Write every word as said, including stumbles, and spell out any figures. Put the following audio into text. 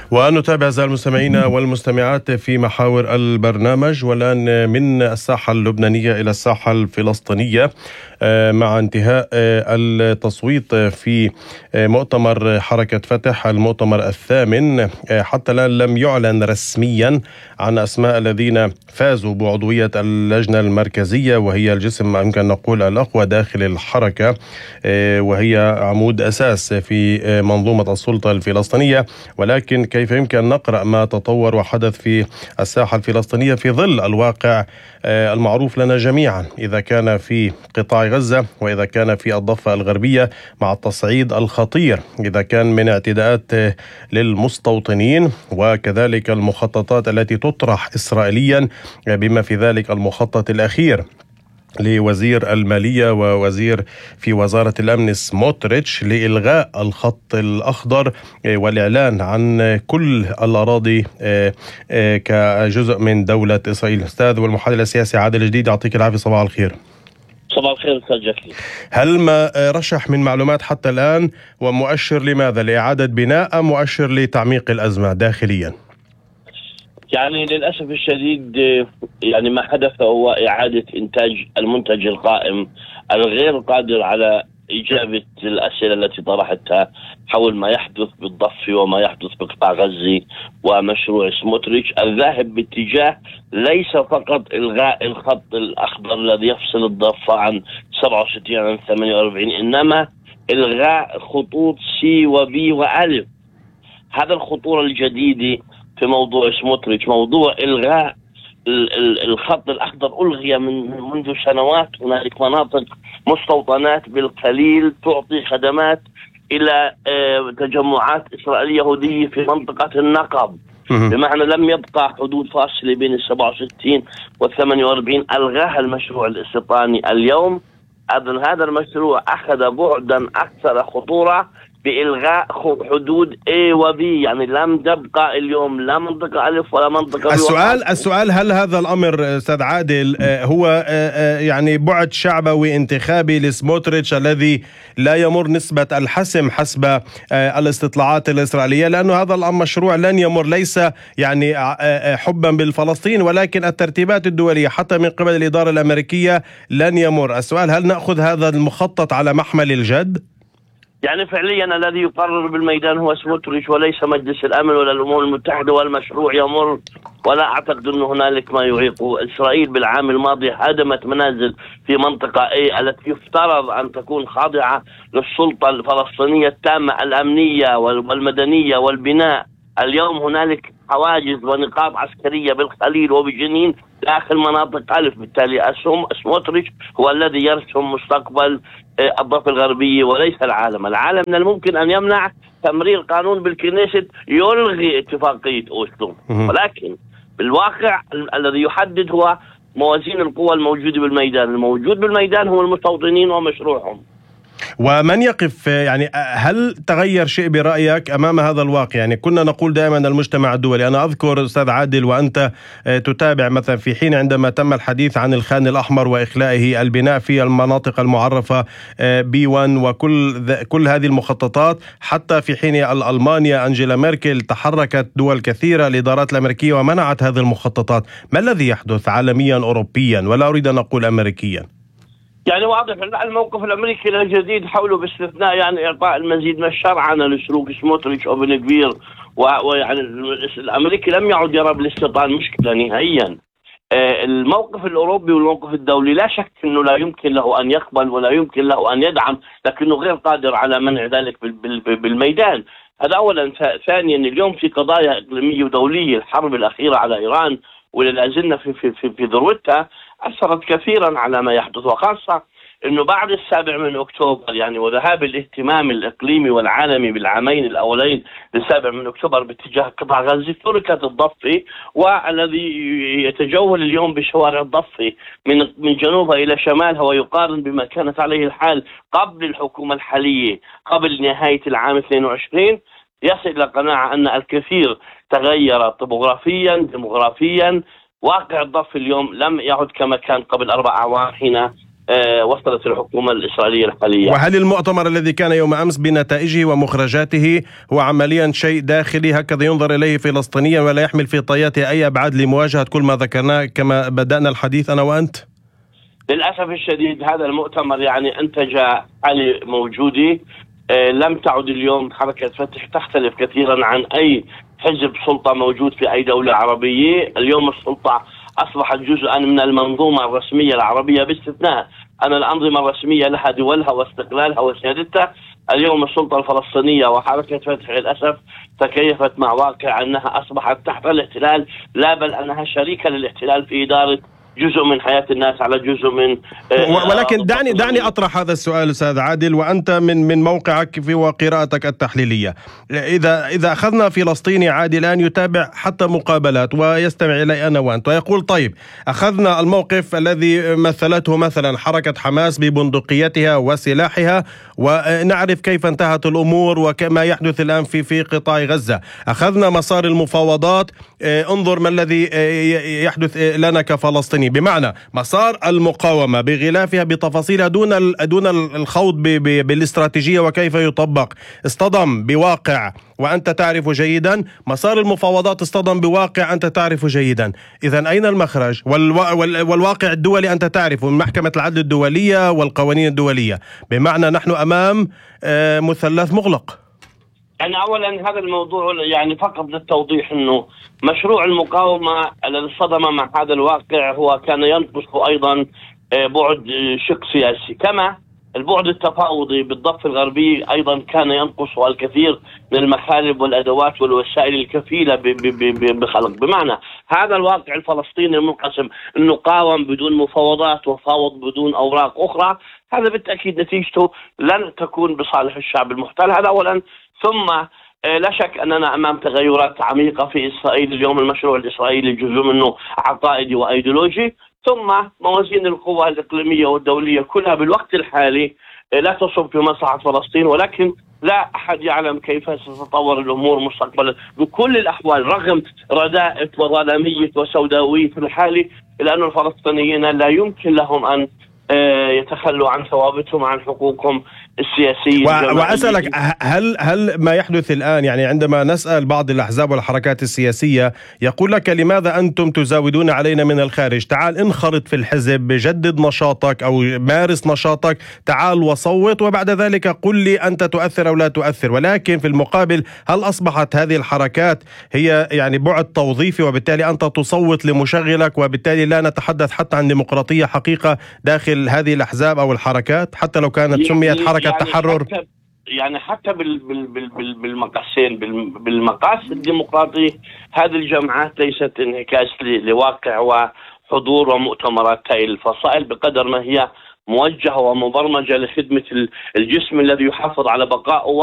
ونتابع أعزائي المستمعين والمستمعات في محاور البرنامج، والآن من الساحة اللبنانية إلى الساحة الفلسطينية مع انتهاء التصويت في مؤتمر حركة فتح، المؤتمر الثامن. حتى الآن لم يعلن رسميا عن أسماء الذين فازوا بعضوية اللجنة المركزية، وهي الجسم يمكن نقول الأقوى داخل الحركة، وهي عمود أساس في منظومة السلطة الفلسطينية. ولكن كيف يمكن نقرأ ما تطور وحدث في الساحة الفلسطينية في ظل الواقع المعروف لنا جميعا، إذا كان في قطاع غزة وإذا كان في الضفة الغربية مع التصعيد الخطير، إذا كان من اعتداءات للمستوطنين، وكذلك المخططات التي تطرح إسرائيليا، بما في ذلك المخطط الأخير لوزير المالية ووزير في وزارة الأمن سموتريتش لإلغاء الخط الأخضر والإعلان عن كل الأراضي كجزء من دولة إسرائيل. أستاذ والمحلل السياسي عادل جديد، يعطيك العافية، صباح الخير. صباح الخير أستاذ جكلي. هل ما رشح من معلومات حتى الآن ومؤشر لماذا؟ لإعادة بناء أم مؤشر لتعميق الأزمة داخليا؟ يعني للأسف الشديد يعني ما حدث هو إعادة إنتاج المنتج القائم الغير قادر على إجابة الأسئلة التي طرحتها حول ما يحدث بالضفة وما يحدث بقطاع غزة ومشروع سموتريتش الذاهب باتجاه ليس فقط إلغاء الخط الأخضر الذي يفصل الضفة عن سبعة وستين عن ثمانية وأربعين، إنما إلغاء خطوط سي وبي وألف. هذا الخطورة الجديدة في موضوع سموتريتش، موضوع إلغاء الخط الأخضر ألغي من منذ سنوات. هنالك مناطق مستوطنات بالقليل تعطي خدمات إلى تجمعات إسرائيلية يهودية في منطقة النقب، بمعنى لم يبقى حدود فاصلة بين السبعة وستين والثمانية وأربعين. ألغاها المشروع الاستيطاني اليوم. هذا المشروع أخذ بعدا أكثر خطورة بإلغاء حدود A و B، يعني لم تبقى اليوم لا منطقة ألف ولا منطقة B. السؤال السؤال هل هذا الأمر أستاذ عادل هو يعني بعد شعبوي انتخابي لسموتريتش الذي لا يمر نسبة الحسم حسب الاستطلاعات الإسرائيلية؟ لأنه هذا المشروع لن يمر، ليس يعني حبا بالفلسطين، ولكن الترتيبات الدولية حتى من قبل الإدارة الأمريكية لن يمر. السؤال هل نأخذ هذا المخطط على محمل الجد؟ يعني فعليا الذي يقرر بالميدان هو سموتريتش وليس مجلس الأمن ولا الأمم المتحدة، والمشروع يمر. ولا أعتقد أن هنالك ما يعيق. إسرائيل بالعام الماضي هدمت منازل في منطقة A التي يفترض أن تكون خاضعة للسلطة الفلسطينية التامة الأمنية والمدنية والبناء. اليوم هنالك حواجز ونقاط عسكرية بالخليل وبجنين داخل مناطق ألف. بالتالي سموتريتش هو الذي يرسم مستقبل الضفة الغربية وليس العالم. العالم من الممكن أن يمنع تمرير قانون بالكنيست يلغي اتفاقية أوسلو، ولكن بالواقع الذي يحدد هو موازين القوى الموجودة بالميدان. الموجود بالميدان هم المستوطنين ومشروعهم. ومن يقف، يعني هل تغير شيء برأيك أمام هذا الواقع؟ يعني كنا نقول دائما المجتمع الدولي، أنا أذكر أستاذ عادل وأنت تتابع مثلا في حين عندما تم الحديث عن الخان الأحمر وإخلائه، البناء في المناطق المعرفة بي واحد وكل كل هذه المخططات، حتى في حين ألمانيا أنجيلا ميركل تحركت دول كثيرة الإدارات الأمريكية ومنعت هذه المخططات. ما الذي يحدث عالميا أوروبيا ولا أريد أن أقول أمريكيا؟ يعني واضح الموقف الامريكي الجديد حوله باستثناء يعني اعطاء المزيد من الشرعنه لسلوك سموتريتش وبن كبير، ويعني الامريكي لم يعد يرى بالاستيطان مشكله نهائيا. الموقف الاوروبي والموقف الدولي لا شك انه لا يمكن له ان يقبل ولا يمكن له ان يدعم، لكنه غير قادر على منع ذلك بالميدان. هذا اولا. ثانيا، اليوم في قضايا اقليميه ودوليه، الحرب الاخيره على ايران ولا زلنا في في في, في ذروتها أثرت كثيرا على ما يحدث، وخاصة أنه بعد السابع من أكتوبر يعني وذهاب الاهتمام الإقليمي والعالمي بالعامين الأولين للسابع من أكتوبر باتجاه قطاع غزة، تركت الضفة، والذي يتجول اليوم بشوارع الضفة من من جنوبها إلى شمالها ويقارن بما كانت عليه الحال قبل الحكومة الحالية قبل نهاية العام اثنين وعشرين، يصل إلى قناعة أن الكثير تغير طبوغرافيا ديموغرافيا. واقع الضفة اليوم لم يعد كما كان قبل أربع أعوام حين وصلت الحكومة الإسرائيلية الحالية. وهل المؤتمر الذي كان يوم أمس بنتائجه ومخرجاته هو عمليا شيء داخلي هكذا ينظر إليه فلسطينيا ولا يحمل في طياته أي أبعاد لمواجهة كل ما ذكرناه كما بدأنا الحديث أنا وأنت؟ للأسف الشديد هذا المؤتمر يعني أنتج حالة موجودة. لم تعد اليوم حركة فتح تختلف كثيرا عن أي حزب سلطة موجود في أي دولة عربية. اليوم السلطة أصبحت جزءا من المنظومة الرسمية العربية باستثناء أن الأنظمة الرسمية لها دولها واستقلالها وسيادتها. اليوم السلطة الفلسطينية وحركة فتح للأسف تكيفت مع واقع أنها أصبحت تحت الاحتلال، لا بل أنها شريكة للاحتلال في إدارة جزء من حياة الناس على جزء من. ولكن دعني دعني أطرح هذا السؤال أستاذ عادل، وأنت من من موقعك في وقراءتك التحليلية. إذا إذا أخذنا فلسطيني عادي الآن يتابع حتى مقابلات ويستمع إلي أنا وأنت ويقول طيب أخذنا الموقف الذي مثلته مثلا حركة حماس ببندقيتها وسلاحها ونعرف كيف انتهت الأمور وكما يحدث الآن في في قطاع غزة، أخذنا مسار المفاوضات، انظر ما الذي يحدث لنا كفلسطيني، بمعنى مسار المقاومة بغلافها بتفاصيلها دون دون الخوض بالاستراتيجية وكيف يطبق، اصطدم بواقع وأنت تعرف جيدا، مسار المفاوضات اصطدم بواقع أنت تعرف جيدا. إذن أين المخرج؟ والواقع الدولي أنت تعرفه من محكمة العدل الدولية والقوانين الدولية، بمعنى نحن أمام مثلث مغلق. يعني أولا هذا الموضوع يعني فقط للتوضيح أنه مشروع المقاومة الذي اصطدم مع هذا الواقع هو كان ينقص أيضا بعد شق سياسي، كما البعد التفاوضي بالضفة الغربية أيضا كان ينقص الكثير من المخالب والأدوات والوسائل الكفيلة بخلق. بمعنى هذا الواقع الفلسطيني المنقسم أنه قاوم بدون مفاوضات وفاوض بدون أوراق أخرى، هذا بالتأكيد نتيجته لن تكون بصالح الشعب المحتل. هذا أولا. ثم لا شك أننا أمام تغيرات عميقة في إسرائيل. اليوم المشروع الإسرائيلي جزء منه عقائدي وأيديولوجي، ثم موازين القوى الإقليمية والدولية كلها بالوقت الحالي لا تصب في مصلحة فلسطين، ولكن لا أحد يعلم كيف ستتطور الأمور مستقبلا. بكل الأحوال رغم رداءة وظلامية وسوداوية الحالي، إلا أن الفلسطينيين لا يمكن لهم أن يتخلوا عن ثوابتهم عن حقوقهم السياسية. وأسألك هل هل ما يحدث الآن، يعني عندما نسأل بعض الأحزاب والحركات السياسية يقول لك لماذا أنتم تزاودون علينا من الخارج؟ تعال انخرط في الحزب، جدد نشاطك أو مارس نشاطك، تعال وصوت وبعد ذلك قل لي أنت تؤثر أو لا تؤثر. ولكن في المقابل هل أصبحت هذه الحركات هي يعني بعد توظيفي وبالتالي أنت تصوت لمشغلك وبالتالي لا نتحدث حتى عن ديمقراطية حقيقة داخل هذه الأحزاب أو الحركات حتى لو كانت سميت حركة يعني تحرر؟ حتى يعني حتى بالمقاسين بالمقاس الديمقراطي هذه الجماعات ليست انعكاس لواقع وحضور ومؤتمرات هذه الفصائل بقدر ما هي موجهة ومبرمجة لخدمة الجسم الذي يحافظ على بقائه